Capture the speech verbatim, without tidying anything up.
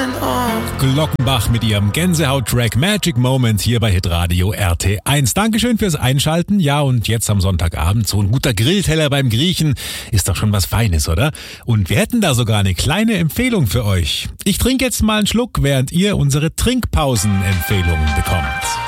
Glockenbach mit ihrem Gänsehaut-Track Magic Moments hier bei Hitradio R T eins. Dankeschön fürs Einschalten. Ja, und jetzt am Sonntagabend so ein guter Grillteller beim Griechen ist doch schon was Feines, oder? Und wir hätten da sogar eine kleine Empfehlung für euch. Ich trinke jetzt mal einen Schluck, während ihr unsere Trinkpausen-Empfehlungen bekommt.